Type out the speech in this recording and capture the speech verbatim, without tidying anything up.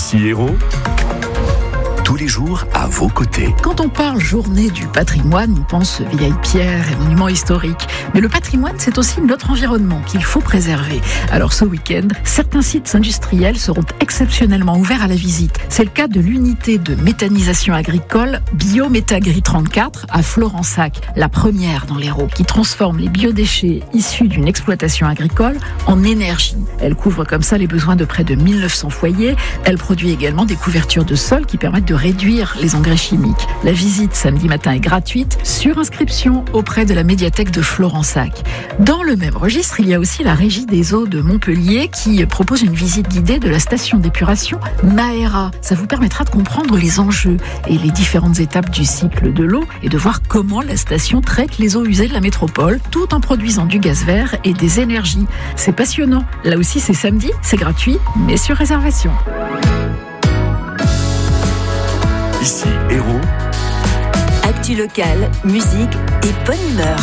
Ici Héros, tous les jours à vos côtés. Quand on parle journée du patrimoine, on pense vieilles pierres et monuments historiques. Mais le patrimoine, c'est aussi notre environnement qu'il faut préserver. Alors ce week-end, certains sites industriels seront exceptionnellement ouverts à la visite. C'est le cas de l'unité de méthanisation agricole Biométagri trente-quatre à Florensac, la première dans l'Hérault, qui transforme les biodéchets issus d'une exploitation agricole en énergie. Elle couvre comme ça les besoins de près de mille neuf cents foyers. Elle produit également des couvertures de sol qui permettent de réduire les engrais chimiques. La visite samedi matin est gratuite, sur inscription auprès de la médiathèque de Florensac. Dans le même registre, il y a aussi la Régie des eaux de Montpellier qui propose une visite guidée de la station d'épuration Maera. Ça vous permettra de comprendre les enjeux et les différentes étapes du cycle de l'eau et de voir comment la station traite les eaux usées de la métropole tout en produisant du gaz vert et des énergies. C'est passionnant. Là aussi, c'est samedi, c'est gratuit, mais sur réservation. Ici Héros, actu locale, musique et bonne humeur.